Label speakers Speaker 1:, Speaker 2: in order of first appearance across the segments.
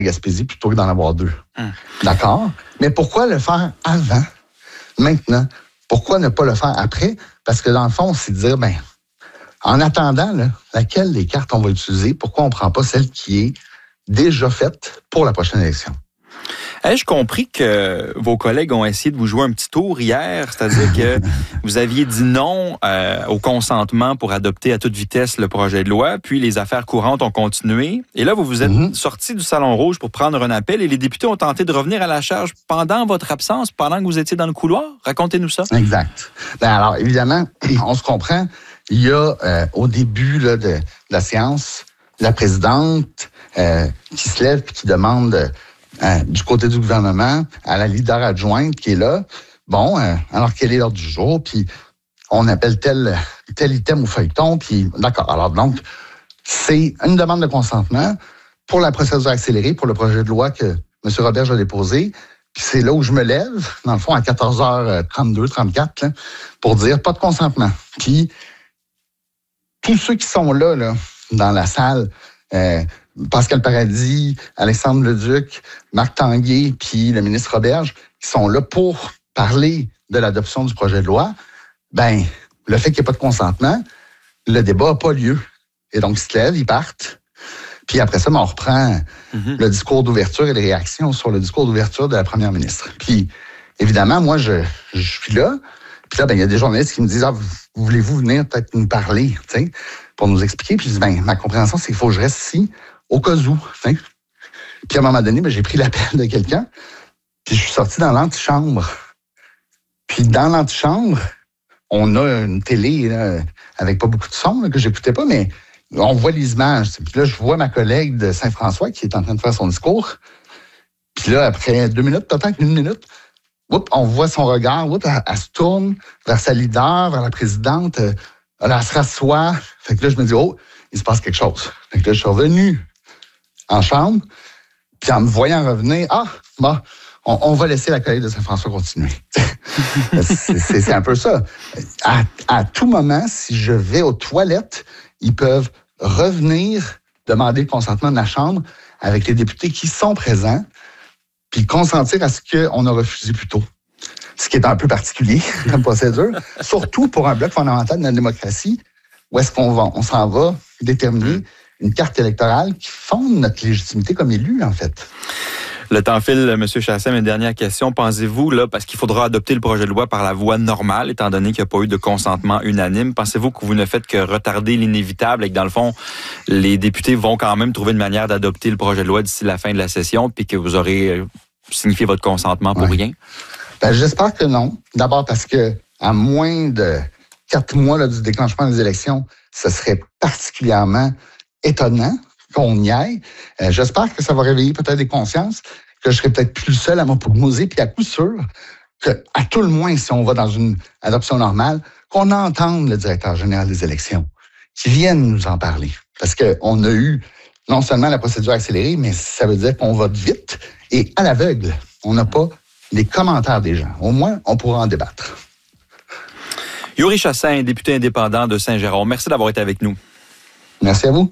Speaker 1: Gaspésie plutôt que d'en avoir 2. D'accord? Mais pourquoi le faire avant, maintenant? Pourquoi ne pas le faire après? Parce que dans le fond, c'est de dire, en attendant, là, laquelle des cartes on va utiliser, pourquoi on ne prend pas celle qui est déjà faite pour la prochaine élection?
Speaker 2: Ai-je compris que vos collègues ont essayé de vous jouer un petit tour hier, c'est-à-dire que vous aviez dit non au consentement pour adopter à toute vitesse le projet de loi, puis les affaires courantes ont continué, et là, vous vous êtes sortis du Salon Rouge pour prendre un appel, et les députés ont tenté de revenir à la charge pendant votre absence, pendant que vous étiez dans le couloir? Racontez-nous ça.
Speaker 1: Exact. Alors, évidemment, on se comprend, il y a au début là, de la séance, la présidente qui se lève et qui demande... du côté du gouvernement, à la leader adjointe qui est là. Bon, alors quel est l'ordre du jour? Puis on appelle tel item au feuilleton. Puis d'accord. Alors donc, c'est une demande de consentement pour la procédure accélérée, pour le projet de loi que M. Roberge a déposé. Puis c'est là où je me lève, dans le fond, à 14h32, 34, là, pour dire pas de consentement. Puis tous ceux qui sont là dans la salle, Pascal Paradis, Alexandre Leduc, Marc Tanguay, puis le ministre Roberge, qui sont là pour parler de l'adoption du projet de loi, le fait qu'il n'y ait pas de consentement, le débat n'a pas lieu. Et donc, ils se lèvent, ils partent. Puis après ça, on reprend le discours d'ouverture et les réactions sur le discours d'ouverture de la première ministre. Puis, évidemment, moi, je suis là. Puis là, il y a des journalistes qui me disent « Ah, voulez-vous venir peut-être nous parler, pour nous expliquer? » Puis je dis « Ma compréhension, c'est qu'il faut que je reste ici au cas où. » Puis à un moment donné, j'ai pris l'appel de quelqu'un, puis je suis sorti dans l'antichambre. Puis dans l'antichambre, on a une télé là, avec pas beaucoup de son, là, que j'écoutais pas, mais on voit les images. Puis là, je vois ma collègue de Saint-François qui est en train de faire son discours. Puis là, après 2 minutes, peut-être 1 minute, on voit son regard, elle se tourne vers sa leader, vers la présidente, elle se rassoit. Fait que là, je me dis, il se passe quelque chose. Fait que là, je suis revenu en chambre, puis en me voyant revenir, on va laisser la collègue de Saint-François continuer. c'est un peu ça. À tout moment, si je vais aux toilettes, ils peuvent revenir demander le consentement de la Chambre avec les députés qui sont présents, puis consentir à ce qu'on a refusé plus tôt. Ce qui est un peu particulier comme procédure, surtout pour un bloc fondamental de la démocratie, où est-ce qu'on va? On s'en va déterminer une carte électorale qui fonde notre légitimité comme élu, en fait.
Speaker 2: Le temps file, M. Chassaigne, une dernière question. Pensez-vous, là, parce qu'il faudra adopter le projet de loi par la voie normale, étant donné qu'il n'y a pas eu de consentement unanime, pensez-vous que vous ne faites que retarder l'inévitable et que, dans le fond, les députés vont quand même trouver une manière d'adopter le projet de loi d'ici la fin de la session, puis que vous aurez signifié votre consentement pour rien?
Speaker 1: J'espère que non. D'abord parce que, à moins de 4 mois là, du déclenchement des élections, ce serait particulièrement étonnant qu'on y aille. J'espère que ça va réveiller peut-être des consciences, que je serai peut-être plus seul à m'opposer, puis à coup sûr, qu'à tout le moins, si on va dans une adoption normale, qu'on entende le directeur général des élections, qui vienne nous en parler. Parce qu'on a eu non seulement la procédure accélérée, mais ça veut dire qu'on vote vite et à l'aveugle. On n'a pas les commentaires des gens. Au moins, on pourra en débattre.
Speaker 2: Yuri Chassaing, député indépendant de Saint-Jérôme. Merci d'avoir été avec nous.
Speaker 1: Merci à vous.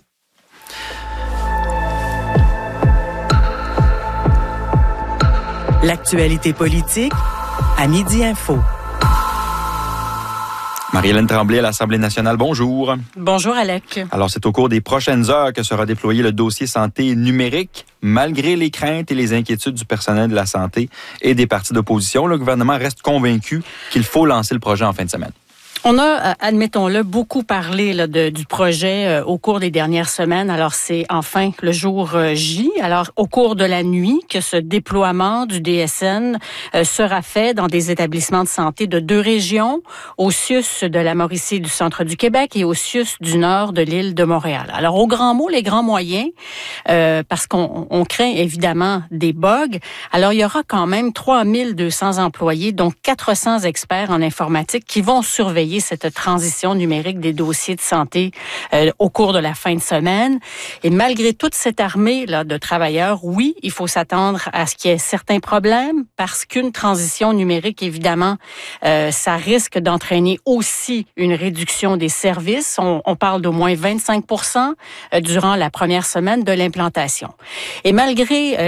Speaker 3: L'actualité politique à Midi Info.
Speaker 2: Marie-Hélène Tremblay à l'Assemblée nationale, bonjour.
Speaker 4: Bonjour, Alec.
Speaker 2: Alors, c'est au cours des prochaines heures que sera déployé le dossier santé numérique. Malgré les craintes et les inquiétudes du personnel de la santé et des partis d'opposition, le gouvernement reste convaincu qu'il faut lancer le projet en fin de semaine.
Speaker 4: On a, admettons-le, beaucoup parlé là, du projet au cours des dernières semaines. Alors, c'est enfin le jour J. Alors, au cours de la nuit, que ce déploiement du DSN sera fait dans des établissements de santé de 2 régions, au CIUS de la Mauricie du centre du Québec et au CIUS du nord de l'île de Montréal. Alors, au grand mot, les grands moyens, parce qu'on craint évidemment des bugs. Alors, il y aura quand même 3200 employés, dont 400 experts en informatique qui vont surveiller surveiller cette transition numérique des dossiers de santé au cours de la fin de semaine. Et malgré toute cette armée là de travailleurs, oui, il faut s'attendre à ce qu'il y ait certains problèmes parce qu'une transition numérique, évidemment, ça risque d'entraîner aussi une réduction des services. On parle d'au moins 25% durant la première semaine de l'implantation. Et malgré